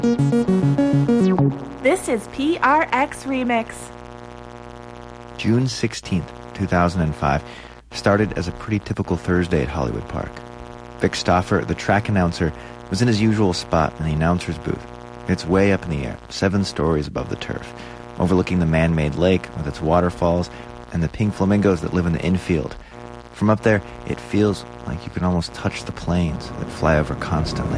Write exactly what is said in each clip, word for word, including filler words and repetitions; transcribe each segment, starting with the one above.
This is P R X Remix. June sixteenth, two thousand five, started as a pretty typical Thursday at Hollywood Park. Vic Stauffer, the track announcer, was in his usual spot in the announcer's booth. It's way up in the air, seven stories above the turf, overlooking the man-made lake with its waterfalls and the pink flamingos that live in the infield. From up there, it feels like you can almost touch the planes that fly over constantly.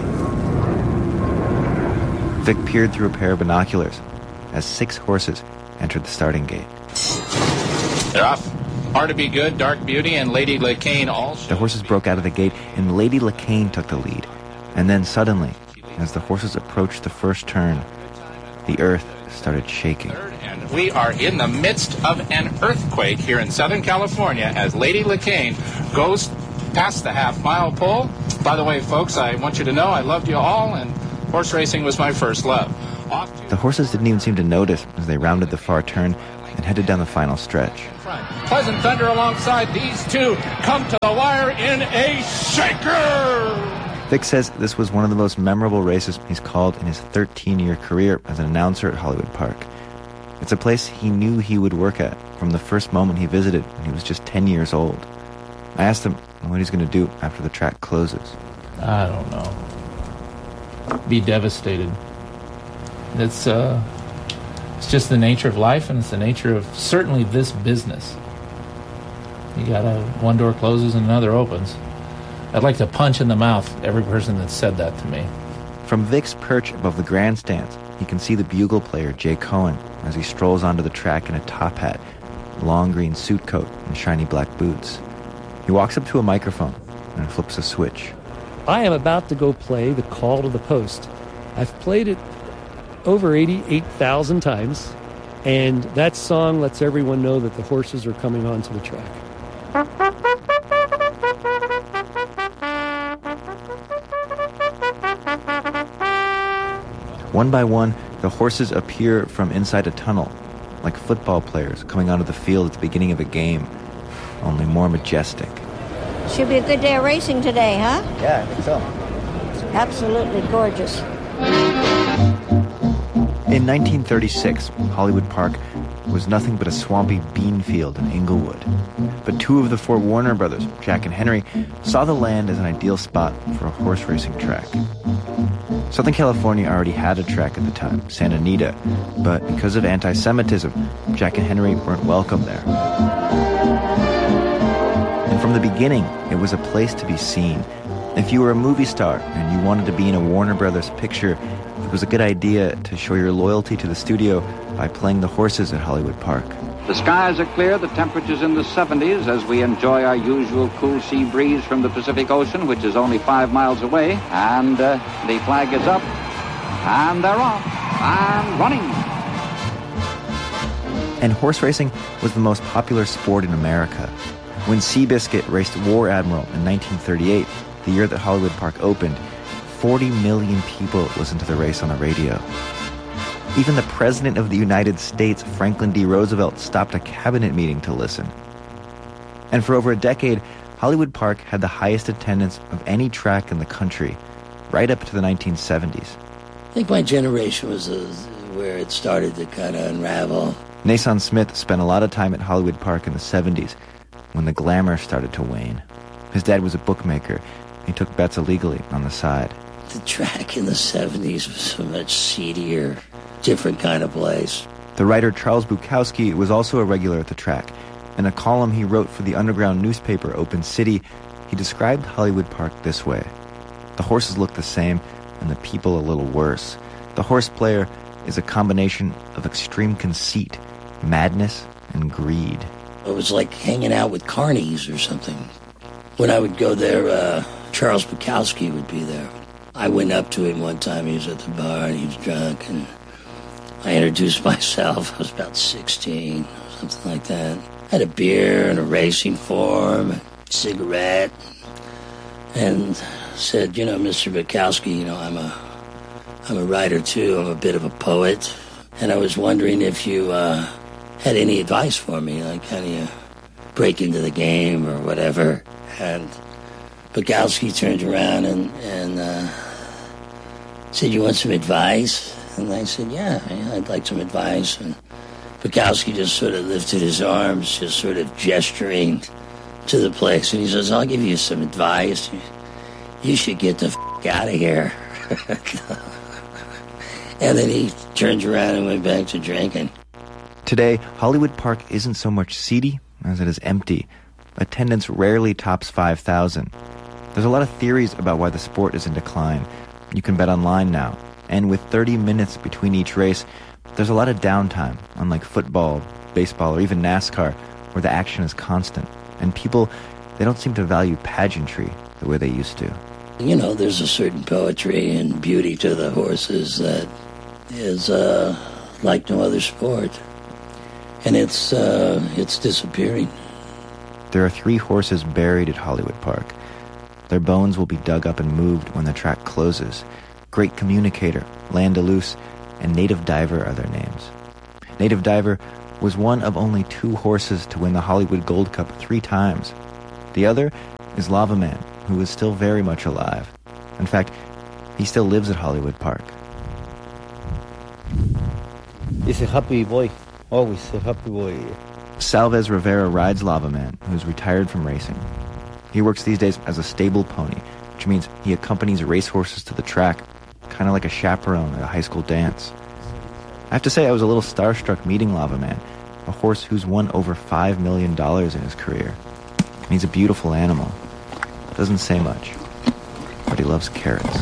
Vic peered through a pair of binoculars as six horses entered the starting gate. They're off. Hard to Be Good, Dark Beauty, and Lady LeCaine all... The horses broke out of the gate, and Lady LeCaine took the lead. And then suddenly, as the horses approached the first turn, the earth started shaking. And we are in the midst of an earthquake here in Southern California as Lady LeCaine goes past the half-mile pole. By the way, folks, I want you to know I loved you all, and horse racing was my first love. Off to... The horses didn't even seem to notice as they rounded the far turn and headed down the final stretch. Pleasant Thunder alongside these two come to the wire in a shaker! Vic says this was one of the most memorable races he's called in his thirteen-year career as an announcer at Hollywood Park. It's a place he knew he would work at from the first moment he visited when he was just ten years old. I asked him what he's going to do after the track closes. I don't know. Be devastated. It's, uh... It's just the nature of life, and it's the nature of certainly this business. You gotta, one door closes and another opens. I'd like to punch in the mouth every person that said that to me. From Vic's perch above the grandstands, he can see the bugle player Jay Cohen as he strolls onto the track in a top hat, long green suit coat, and shiny black boots. He walks up to a microphone and flips a switch. I am about to go play The Call to the Post. I've played it over eighty-eight thousand times, and that song lets everyone know that the horses are coming onto the track. One by one, the horses appear from inside a tunnel, like football players coming onto the field at the beginning of a game, only more majestic. Should be a good day of racing today, huh? Yeah, I think so. It's absolutely gorgeous. In nineteen thirty-six, Hollywood Park was nothing but a swampy bean field in Inglewood. But two of the four Warner brothers, Jack and Henry, saw the land as an ideal spot for a horse racing track. Southern California already had a track at the time, Santa Anita, but because of anti-Semitism, Jack and Henry weren't welcome there. And from the beginning, it was a place to be seen. If you were a movie star and you wanted to be in a Warner Brothers picture, it was a good idea to show your loyalty to the studio by playing the horses at Hollywood Park. The skies are clear, the temperature's in the seventies as we enjoy our usual cool sea breeze from the Pacific Ocean, which is only five miles away. And uh, the flag is up, and they're off, and running. And horse racing was the most popular sport in America. When Seabiscuit raced War Admiral in nineteen thirty-eight, the year that Hollywood Park opened, forty million people listened to the race on the radio. Even the President of the United States, Franklin D. Roosevelt, stopped a cabinet meeting to listen. And for over a decade, Hollywood Park had the highest attendance of any track in the country, right up to the nineteen seventies. I think my generation was uh, where it started to kind of unravel. Nason Smith spent a lot of time at Hollywood Park in the seventies, when the glamour started to wane. His dad was a bookmaker. He took bets illegally on the side. The track in the seventies was so much seedier, different kind of place. The writer Charles Bukowski was also a regular at the track. In a column he wrote for the underground newspaper Open City, he described Hollywood Park this way. The horses look the same, and the people a little worse. The horse player is a combination of extreme conceit, madness, and greed. It was like hanging out with carnies or something. When I would go there, uh, Charles Bukowski would be there. I went up to him one time. He was at the bar and he was drunk, and I introduced myself. I was about sixteen, something like that. I had a beer and a racing form, a cigarette, and said, you know, Mister Bukowski, you know, I'm a, I'm a writer too. I'm a bit of a poet, and I was wondering if you uh, had any advice for me, like how do you break into the game or whatever. And Bukowski turned around and, and uh, said, "You want some advice?" And I said, yeah, yeah, I'd like some advice. And Bukowski just sort of lifted his arms, just sort of gesturing to the place. And he says, "I'll give you some advice. You should get the f*** out of here." And then he turned around and went back to drinking. Today, Hollywood Park isn't so much seedy as it is empty. Attendance rarely tops five thousand. There's a lot of theories about why the sport is in decline. You can bet online now. And with thirty minutes between each race, there's a lot of downtime, unlike football, baseball, or even NASCAR, where the action is constant. And people, they don't seem to value pageantry the way they used to. You know, there's a certain poetry and beauty to the horses that is uh, like no other sport. And it's uh, it's disappearing. There are three horses buried at Hollywood Park. Their bones will be dug up and moved when the track closes. Great Communicator, Landelus, and Native Diver are their names. Native Diver was one of only two horses to win the Hollywood Gold Cup three times. The other is Lava Man, who is still very much alive. In fact, he still lives at Hollywood Park. He's a happy boy, always a happy boy. Salvez Rivera rides Lava Man, who's retired from racing. He works these days as a stable pony, which means he accompanies racehorses to the track, kind of like a chaperone at a high school dance. I have to say I was a little starstruck meeting Lava Man, a horse who's won over five million dollars in his career. And he's a beautiful animal. Doesn't say much, but he loves carrots.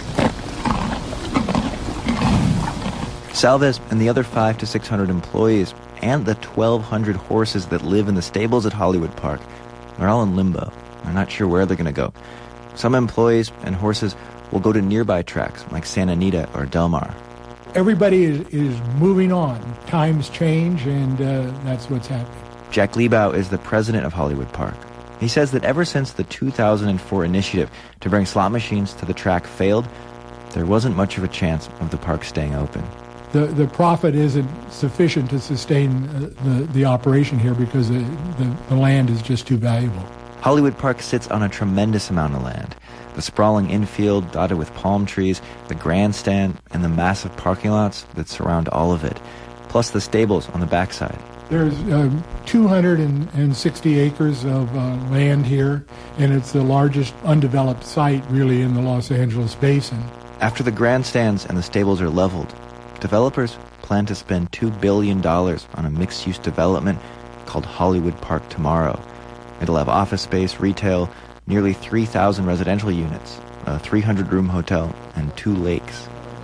Salvez and the other five to six hundred employees and the twelve hundred horses that live in the stables at Hollywood Park are all in limbo. They're not sure where they're going to go. Some employees and horses will go to nearby tracks like Santa Anita or Del Mar. Everybody is, is moving on. Times change, and uh, that's what's happening. Jack Liebau is the president of Hollywood Park. He says that ever since the two thousand four initiative to bring slot machines to the track failed, there wasn't much of a chance of the park staying open. The the profit isn't sufficient to sustain uh, the, the operation here because the, the, the land is just too valuable. Hollywood Park sits on a tremendous amount of land. The sprawling infield dotted with palm trees, the grandstand, and the massive parking lots that surround all of it, plus the stables on the backside. There's uh, two hundred sixty acres of uh, land here, and it's the largest undeveloped site really in the Los Angeles basin. After the grandstands and the stables are leveled, developers plan to spend two billion dollars on a mixed-use development called Hollywood Park Tomorrow. It'll have office space, retail, nearly three thousand residential units, a three hundred room hotel, and two lakes.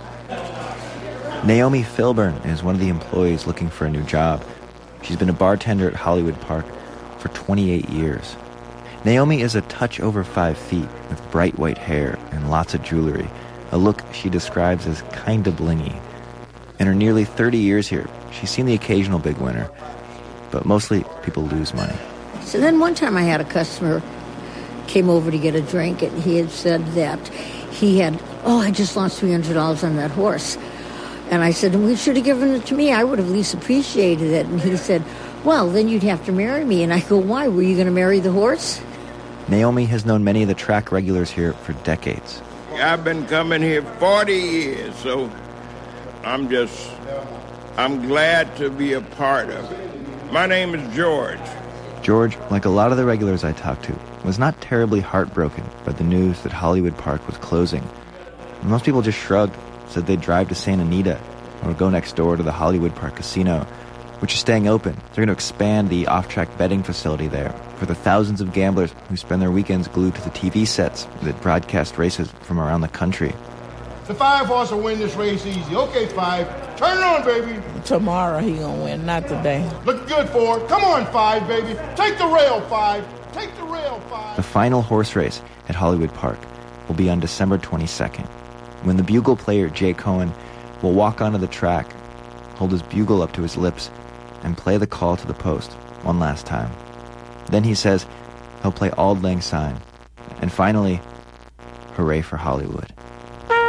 Naomi Filburn is one of the employees looking for a new job. She's been a bartender at Hollywood Park for twenty-eight years. Naomi is a touch over five feet with bright white hair and lots of jewelry, a look she describes as kinda blingy. In her nearly thirty years here, she's seen the occasional big winner, but mostly people lose money. So then one time I had a customer came over to get a drink, and he had said that he had, oh, I just lost three hundred dollars on that horse. And I said, well, you should have given it to me. I would have at least appreciated it. And he said, well, then you'd have to marry me. And I go, why? Were you going to marry the horse? Naomi has known many of the track regulars here for decades. I've been coming here forty years, so I'm just, I'm glad to be a part of it. My name is George. George, like a lot of the regulars I talked to, was not terribly heartbroken by the news that Hollywood Park was closing. Most people just shrugged, said they'd drive to Santa Anita or go next door to the Hollywood Park Casino, which is staying open. They're going to expand the off-track betting facility there for the thousands of gamblers who spend their weekends glued to the T V sets that broadcast races from around the country. The five horse will win this race easy. Okay, five. Turn it on, baby. Tomorrow he gonna win, not today. Look good for it. Come on, five, baby. Take the rail, five. Take the rail, five. The final horse race at Hollywood Park will be on December twenty-second, when the bugle player Jay Cohen will walk onto the track, hold his bugle up to his lips, and play the call to the post one last time. Then he says he'll play Auld Lang Syne. And finally, hooray for Hollywood.